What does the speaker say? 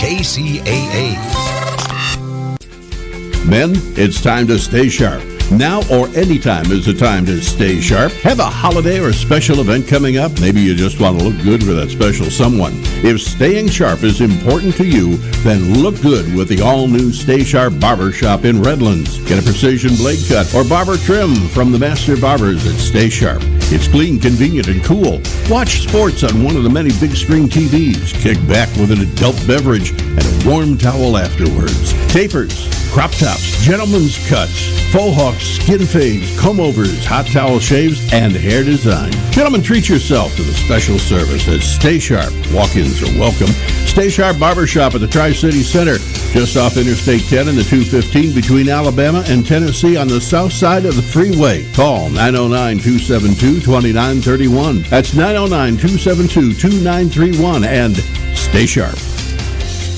KCAA. Men, it's time to stay sharp. Now or anytime is the time to stay sharp. Have a holiday or special event coming up? Maybe you just want to look good for that special someone. If staying sharp is important to you, then look good with the all-new Stay Sharp Barber Shop in Redlands. Get a precision blade cut or barber trim from the master barbers at Stay Sharp. It's clean, convenient, and cool. Watch sports on one of the many big screen TVs. Kick back with an adult beverage and a warm towel afterwards. Tapers, crop tops, gentlemen's cuts, faux hawks, skin fades, comb-overs, hot towel shaves, and hair design. Gentlemen, treat yourself to the special service at Stay Sharp. Walk-ins are welcome. Stay Sharp Barbershop at the Tri-City Center, just off Interstate 10 and the 215 between Alabama and Tennessee on the south side of the freeway. Call 909-272-2931. That's 909-272-2931 and stay sharp.